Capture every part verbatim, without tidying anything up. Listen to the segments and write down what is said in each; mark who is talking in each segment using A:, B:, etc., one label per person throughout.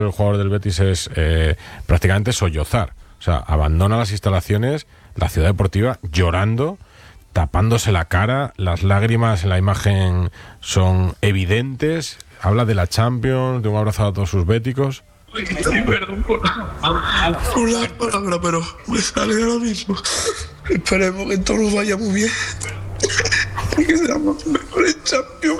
A: el jugador del Betis es eh, prácticamente sollozar. O sea, abandona las instalaciones, la ciudad deportiva, llorando, tapándose la cara, las lágrimas en la imagen son evidentes, habla de la Champions, de un abrazo a todos sus béticos.
B: Perdón por, por la palabra, pero me sale ahora mismo. Esperemos que todo nos vaya muy bien y que seamos mejores Champions.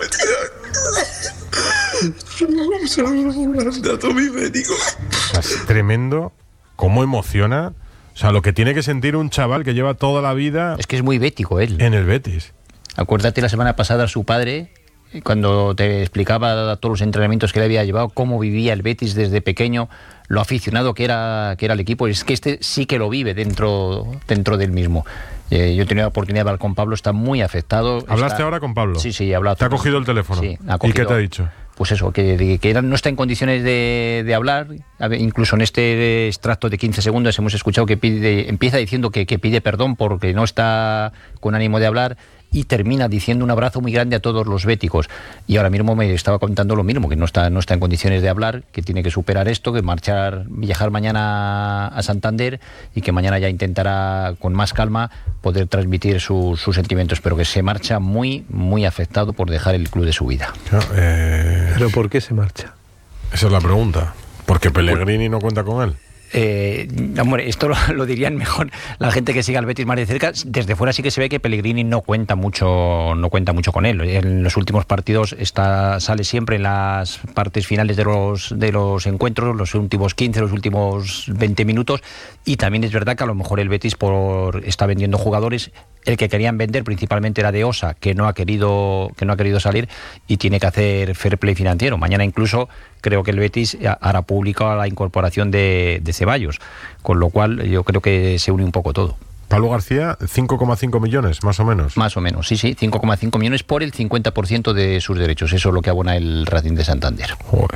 B: Vamos a hablar a todos mis béticos.
A: Es tremendo cómo emociona. O sea, lo que tiene que sentir un chaval que lleva toda la vida...
C: Es que es muy bético él.
A: En el Betis.
C: Acuérdate la semana pasada su padre, cuando te explicaba todos los entrenamientos que le había llevado, cómo vivía el Betis desde pequeño, lo aficionado que era, que era el equipo. Es que este sí que lo vive dentro, dentro del mismo. Eh, yo he tenido la oportunidad de hablar con Pablo, está muy afectado.
A: ¿Hablaste
C: está...
A: ahora con Pablo?
C: Sí, sí, he hablado.
A: ¿Te ha cogido el teléfono?
C: Sí, ha cogido...
A: ¿Y qué te ha dicho?
C: Pues eso, que, que no está en condiciones de, de hablar. Incluso en este extracto de quince segundos hemos escuchado que pide, empieza diciendo que, que pide perdón porque no está con ánimo de hablar, y termina diciendo un abrazo muy grande a todos los béticos. Y ahora mismo me estaba contando lo mismo, que no está, no está en condiciones de hablar, que tiene que superar esto, que marchar, viajar mañana a Santander y que mañana ya intentará con más calma poder transmitir su, sus sentimientos, pero que se marcha muy, muy afectado por dejar el club de su vida.
A: Claro, eh...
D: ¿Pero por qué se marcha?
A: Esa es la pregunta. ¿Porque Pellegrini no cuenta con él?
C: Eh, hombre, esto lo, lo dirían mejor la gente que sigue al Betis más de cerca. Desde fuera sí que se ve que Pellegrini no cuenta mucho, no cuenta mucho con él. En los últimos partidos está, sale siempre en las partes finales de los, de los encuentros, los últimos quince, los últimos veinte minutos. Y también es verdad que a lo mejor el Betis por, está vendiendo jugadores. El que querían vender principalmente era de Osa, que no ha querido, que no ha querido salir, y tiene que hacer fair play financiero. Mañana incluso creo que el Betis hará público la incorporación de, de Ceballos, con lo cual yo creo que se une un poco todo.
A: Pablo García, cinco coma cinco millones, más o menos.
C: Más o menos, sí, sí, cinco coma cinco millones por el cincuenta por ciento de sus derechos. Eso es lo que abona el Racing de Santander.
A: Joder.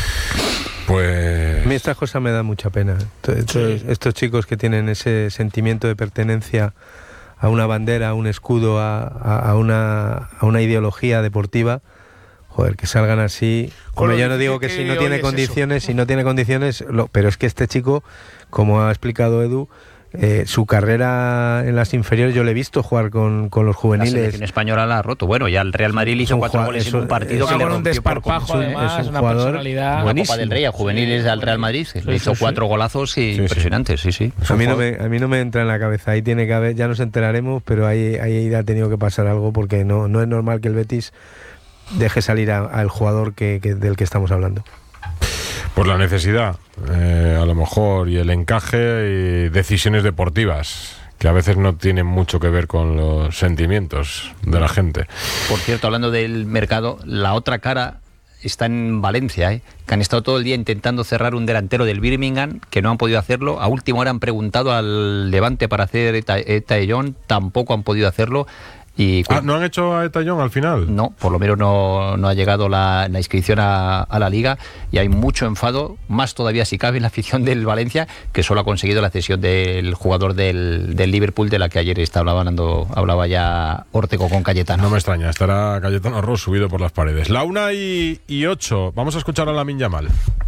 A: Pues...
D: A mí esta cosa me da mucha pena. Estos, sí. estos chicos que tienen ese sentimiento de pertenencia a una bandera, a un escudo, a, a, a, una, a una ideología deportiva, joder, que salgan así. Como yo no digo que, que si no tiene condiciones, si no tiene condiciones, lo, pero es que este chico, como ha explicado Edu, eh, su carrera en las inferiores yo le he visto jugar con, con los juveniles.
C: La selección española la ha roto. Bueno, ya el Real Madrid hizo cuatro
D: jugador,
C: goles
D: eso,
C: en un partido
E: eso,
C: que le rompió
E: un desparpajo,
C: por
E: además,
D: es un
E: una
D: jugador
E: personalidad.
C: La Copa del Rey a juveniles al Real Madrid, sí, le hizo sí, cuatro sí. golazos y sí, impresionantes, sí, sí.
D: A mí, no me, a mí no me entra en la cabeza, ahí tiene que haber, ya nos enteraremos, pero ahí, ahí ha tenido que pasar algo, porque no, no es normal que el Betis deje salir al jugador que, que, del que estamos hablando.
A: Pues la necesidad, eh, a lo mejor, y el encaje y decisiones deportivas, que a veces no tienen mucho que ver con los sentimientos de la gente.
C: Por cierto, hablando del mercado, la otra cara está en Valencia, ¿eh? Que han estado todo el día intentando cerrar un delantero del Birmingham, que no han podido hacerlo. A última hora han preguntado al Levante para hacer Eta, Eta Ellón, tampoco han podido hacerlo. Y
A: ah, ¿no han hecho a Etallón al final?
C: No, por lo menos no, no ha llegado la, la inscripción a, a la Liga, y hay mucho enfado, más todavía si cabe en la afición del Valencia, que solo ha conseguido la cesión del jugador del, del Liverpool, de la que ayer estaba hablando, hablaba ya Órtego con Cayetano.
A: No me extraña, estará Cayetano Ross subido por las paredes. La una y, y ocho, vamos a escuchar a Lamine Yamal.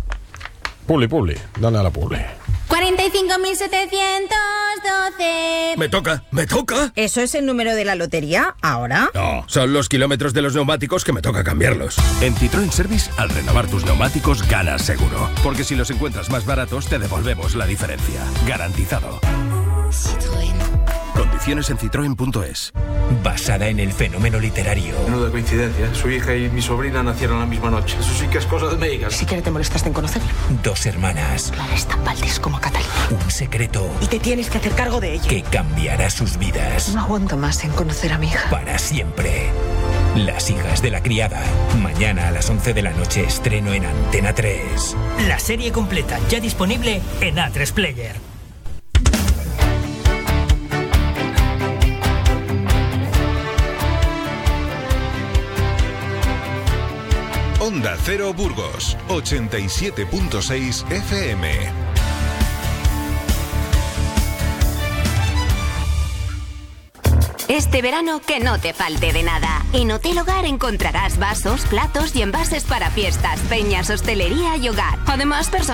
A: Publi, Publi, dale a la Publi.
F: cuarenta y cinco mil setecientos doce.
G: Me toca, me toca.
F: ¿Eso es el número de la lotería ahora?
G: No, son los kilómetros de los neumáticos que me toca cambiarlos.
H: En Citroën Service, al renovar tus neumáticos, ganas seguro. Porque si los encuentras más baratos, te devolvemos la diferencia. Garantizado.
F: Citroën.
H: Condiciones en citroen punto es.
I: Basada en el fenómeno literario.
B: Menuda coincidencia. Su hija y mi sobrina nacieron la misma noche. Eso sí que es cosa de médicas.
J: Si siquiera te molestaste en conocerla.
I: Dos hermanas.
J: Clara es tan Valdés como Catalina.
I: Un secreto.
J: Y te tienes que hacer cargo de ella.
I: Que cambiará sus vidas.
J: No aguanto más en conocer a mi hija.
I: Para siempre. Las hijas de la criada. Mañana a las once de la noche, estreno en Antena tres.
K: La serie completa ya disponible en A tres Player.
L: Onda Cero Burgos, ochenta y siete punto seis F M.
E: Este verano que no te falte de nada. En Hotel Hogar encontrarás vasos, platos y envases para fiestas, peñas, hostelería y hogar. Además, personas